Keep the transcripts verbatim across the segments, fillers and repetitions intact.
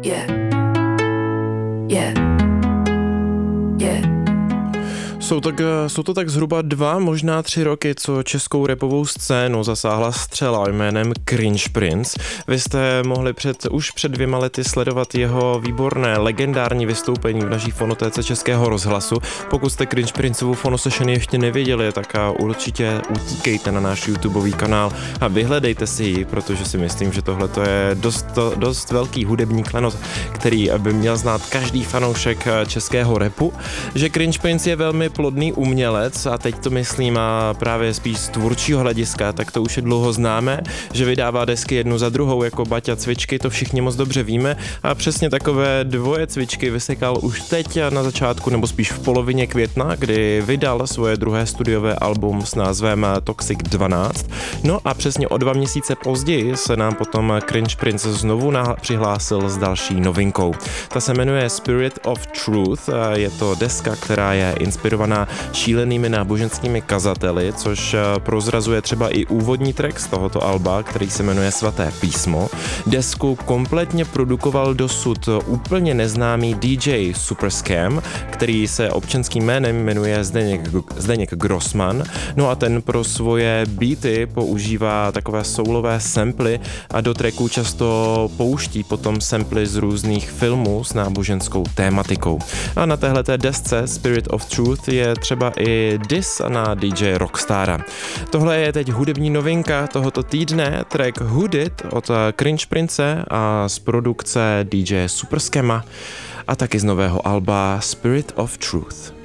Yeah. Yeah. Yeah. Jsou, tak, jsou to tak zhruba dva, možná tři roky, co českou rapovou scénu zasáhla střela jménem Cringe Prince. Vy jste mohli před, už před dvěma lety sledovat jeho výborné, legendární vystoupení v naší fonotéce Českého rozhlasu. Pokud jste Cringe Princeovu fonosession ještě neviděli, tak určitě utíkejte na náš YouTubeový kanál a vyhledejte si ji, protože si myslím, že tohle je dost, dost velký hudební klenot, který by měl znát každý fanoušek českého rapu. Že Cringe Prince je velmi plodný umělec, a teď to myslím a právě spíš z tvůrčího hlediska, tak to už je dlouho známe, že vydává desky jednu za druhou jako Baťa Cvičky, to všichni moc dobře víme, a přesně takové dvoje cvičky vysekal už teď na začátku, nebo spíš v polovině května, kdy vydal svoje druhé studiové album s názvem Toxic dvanáct. No a přesně o dva měsíce později se nám potom Cringe Prince znovu přihlásil s další novinkou. Ta se jmenuje Spirit of Truth, je to deska, která je inspirovaná šílenými náboženskými kazateli, což prozrazuje třeba i úvodní track z tohoto alba, který se jmenuje Svaté písmo. Desku kompletně produkoval dosud úplně neznámý D J Superscam, který se občanským jménem jmenuje Zdeněk, Zdeněk Grossman. No a ten pro svoje beaty používá takové soulové samply a do tracku často pouští potom samply z různých filmů s náboženskou tématikou. A na téhleté desce Spirit of Truth je třeba i diss na D J Rockstara. Tohle je teď hudební novinka tohoto týdne, track Hood It od Cringe Prince a z produkce D J Superscama a taky z nového alba Spirit of Truth.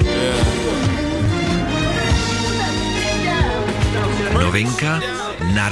Novinka na